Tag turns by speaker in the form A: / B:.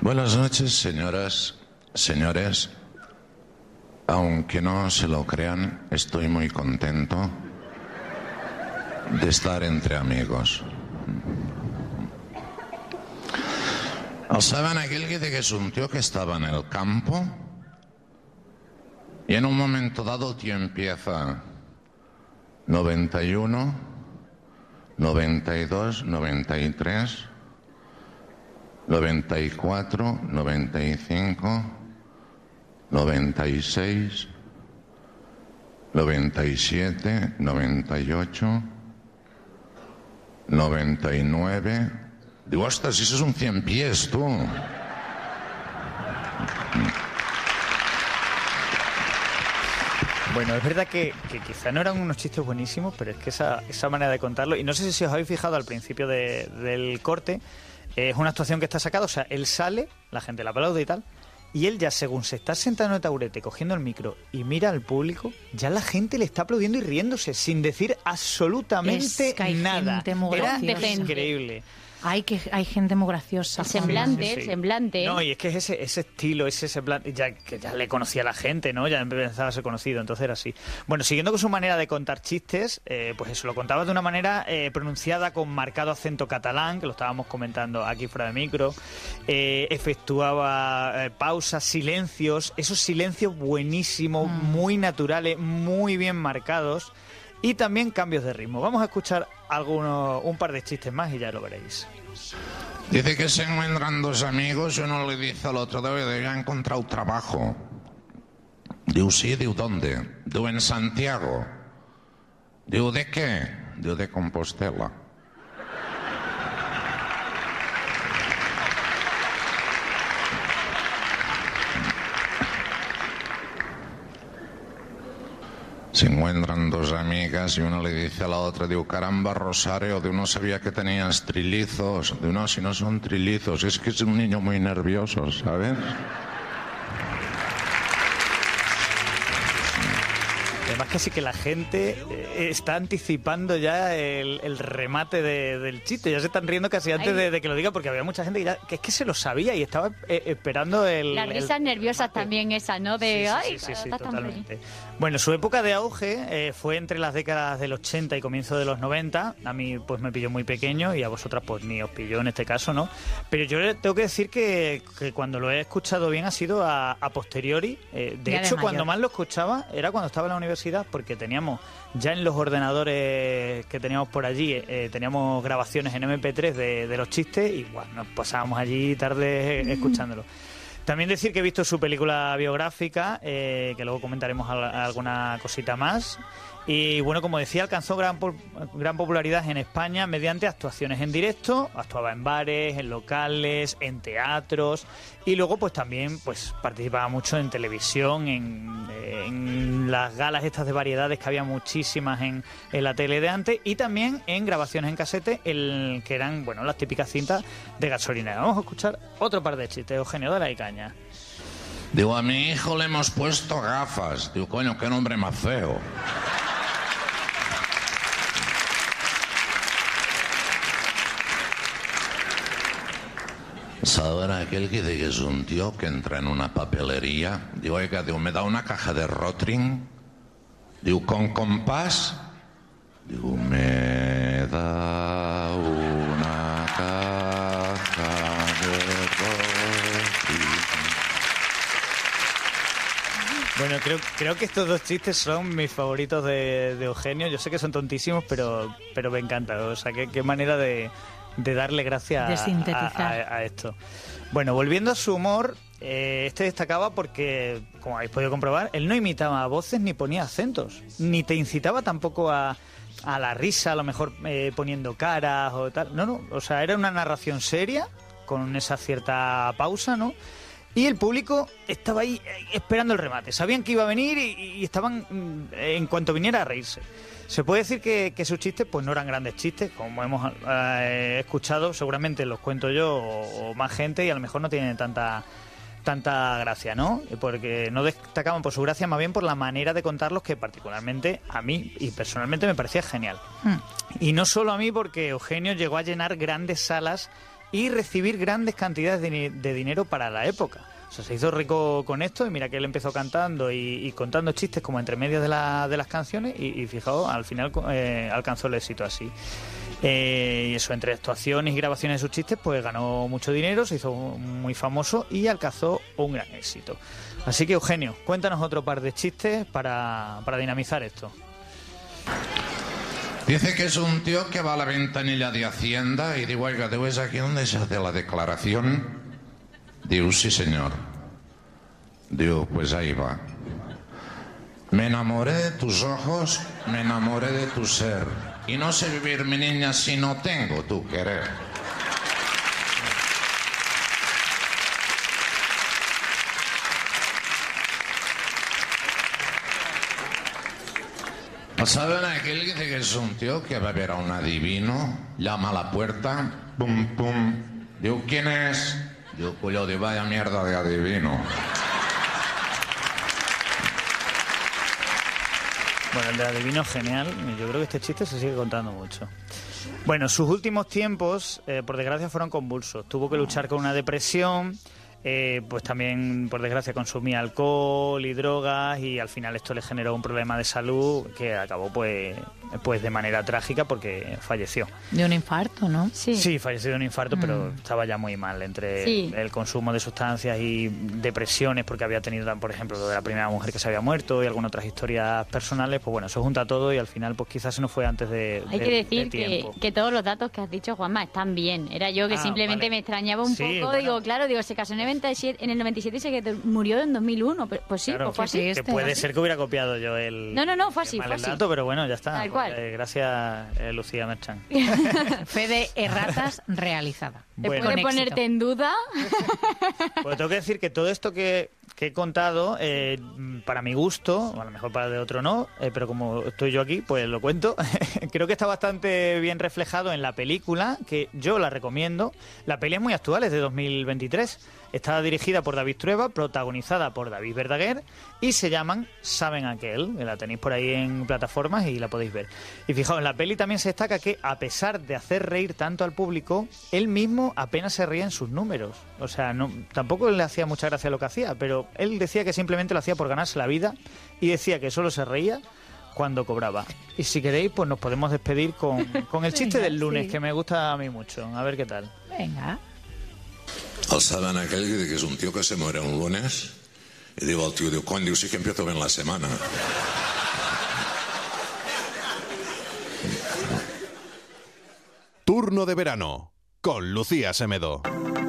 A: Buenas noches, señoras, señores. Aunque no se lo crean, estoy muy contento de estar entre amigos. ¿Saben aquel que dice que es un tío que estaba en el campo? Y en un momento dado el tío empieza 91, 92, 93, 94, 95, 96, 97, 98, 99... Digo, ostras, si eso es un 100 pies, tú.
B: Bueno, es verdad que quizá no eran unos chistes buenísimos, pero es que esa manera de contarlo, y no sé si os habéis fijado al principio del corte, es una actuación que está sacada, o sea, él sale, la gente le aplaude y tal, y él ya según se está sentando en el taburete, cogiendo el micro y mira al público, ya la gente le está aplaudiendo y riéndose, sin decir absolutamente nada. Era increíble.
C: Hay gente muy graciosa.
D: El semblante,
B: Sí.
D: el semblante.
B: No, y es que es ese estilo, es ese plan, que ya le conocía a la gente, ¿no? Ya empezaba a ser conocido, entonces era así. Bueno, siguiendo con su manera de contar chistes, pues eso, lo contaba de una manera pronunciada con marcado acento catalán, que lo estábamos comentando aquí fuera de micro. Efectuaba pausas, silencios, esos silencios buenísimos, muy naturales, muy bien marcados. Y también cambios de ritmo. Vamos a escuchar un par de chistes más y ya lo veréis.
A: Dice que se encuentran dos amigos y uno le dice al otro, debe encontrar trabajo. Digo, sí, digo, ¿dónde? Digo, en Santiago. Digo, ¿de qué? Digo, de Compostela. Se encuentran dos amigas y una le dice a la otra, digo, caramba, Rosario, de uno sabía que tenías trillizos. De uno, si no son trillizos, es que es un niño muy nervioso, ¿sabes?
B: Además que sí que la gente está anticipando ya el remate del chiste. Ya se están riendo casi antes de que lo diga, porque había mucha gente que es que se lo sabía y estaba esperando
D: Las risas nerviosas también esa, ¿no? De,
B: sí,
D: está tan
B: totalmente.
D: feliz.
B: Bueno, su época de auge fue entre las décadas del 80 y comienzo de los 90. A mí pues me pilló muy pequeño y a vosotras pues ni os pilló en este caso, ¿no? Pero yo tengo que decir que cuando lo he escuchado bien ha sido a posteriori. De hecho, cuando más lo escuchaba era cuando estaba en la universidad, porque teníamos ya en los ordenadores que teníamos por allí, teníamos grabaciones en MP3 de los chistes y bueno, nos pasábamos allí tarde escuchándolo. También decir que he visto su película biográfica, que luego comentaremos alguna cosita más. Y bueno, como decía, alcanzó gran popularidad en España mediante actuaciones en directo. Actuaba en bares, en locales, en teatros. Y luego pues también pues participaba mucho en televisión, en las galas estas de variedades, que había muchísimas en la tele de antes. Y también en grabaciones en casete, que eran bueno las típicas cintas de gasolinera. Vamos a escuchar otro par de chistes. Eugenio, dale ahí caña.
A: Digo, a mi hijo le hemos puesto gafas. Digo, coño, qué nombre más feo. ¿Saben aquel que dice que es un tío que entra en una papelería? Digo, oiga, digo, ¿me da una caja de Rotring? Digo, ¿con compás? Digo, me da una caja de Rotring.
B: Bueno, creo que estos dos chistes son mis favoritos de Eugenio. Yo sé que son tontísimos, pero me encanta. O sea, qué manera de darle gracia
C: de sintetizar
B: a esto. Bueno, volviendo a su humor, este destacaba porque, como habéis podido comprobar, él no imitaba voces ni ponía acentos, ni te incitaba tampoco a la risa, a lo mejor poniendo caras o tal. No, o sea, era una narración seria, con esa cierta pausa, ¿no? Y el público estaba ahí esperando el remate. Sabían que iba a venir y estaban, en cuanto viniera, a reírse. Se puede decir que sus chistes pues no eran grandes chistes, como hemos escuchado, seguramente los cuento yo o más gente, y a lo mejor no tienen tanta gracia, ¿no? Porque no destacaban por su gracia, más bien por la manera de contarlos, que particularmente a mí y personalmente me parecía genial. Y no solo a mí, porque Eugenio llegó a llenar grandes salas y recibir grandes cantidades de dinero para la época. O sea, se hizo rico con esto y mira que él empezó cantando y contando chistes como entre medio de las canciones y fijaos, al final alcanzó el éxito así. Y eso, entre actuaciones y grabaciones de sus chistes, pues ganó mucho dinero, se hizo muy famoso y alcanzó un gran éxito. Así que, Eugenio, cuéntanos otro par de chistes para dinamizar esto.
A: Dice que es un tío que va a la ventanilla de Hacienda y digo, oiga, ¿es aquí donde se hace la declaración? Digo, sí, señor. Digo, pues ahí va. Me enamoré de tus ojos, me enamoré de tu ser. Y no sé vivir, mi niña, si no tengo tu querer. ¿Saben aquel que dice que es un tío que va a ver a un adivino? Llama a la puerta, pum, pum. Digo, ¿quién es? Digo, cuyo de vaya mierda de adivino.
B: Bueno, el de adivino genial. Yo creo que este chiste se sigue contando mucho. Bueno, sus últimos tiempos, por desgracia, fueron convulsos. Tuvo que luchar con una depresión. Pues también, por desgracia, consumía alcohol y drogas y al final esto le generó un problema de salud que acabó pues de manera trágica porque falleció.
C: De un infarto, ¿no?
B: Sí, falleció de un infarto, pero estaba ya muy mal entre el consumo de sustancias y depresiones porque había tenido, por ejemplo, lo de la primera mujer que se había muerto y algunas otras historias personales. Pues bueno, eso junta todo y al final pues quizás se nos fue antes de
D: Hay que decir que todos los datos que has dicho, Juanma, están bien. Era yo que simplemente me extrañaba un poco. Bueno. Digo, se casó en el 97 y se murió en 2001. Pues sí,
B: claro,
D: pues fue así.
B: Que puede ser que hubiera copiado yo el...
D: No, fue así,
B: fue así. Dato, pero bueno, ya está.
D: Tal cual.
B: Gracias, Lucía Merchan.
C: Fe de erratas realizada.
D: Después de ponerte en duda...
B: Pues tengo que decir que todo esto que he contado, para mi gusto, o a lo mejor para el de otro no, pero como estoy yo aquí, pues lo cuento. Creo que está bastante bien reflejado en la película, que yo la recomiendo. La peli es muy actual, es de 2023. Está dirigida por David Trueba, protagonizada por David Verdaguer y se llaman Saben Aquel, que la tenéis por ahí en plataformas y la podéis ver. Y fijaos, en la peli también se destaca que a pesar de hacer reír tanto al público, él mismo apenas se ría en sus números. O sea, tampoco le hacía mucha gracia lo que hacía, pero él decía que simplemente lo hacía por ganarse la vida y decía que solo se reía cuando cobraba. Y si queréis, pues nos podemos despedir con el chiste del lunes, que me gusta a mí mucho. A ver qué tal.
C: Venga.
A: El saben aquell que és un tio que se muere un lunes i diu al tio, cony, diu, sí que empiezo bien la semana.
E: Turno de verano con Lucía Semedo.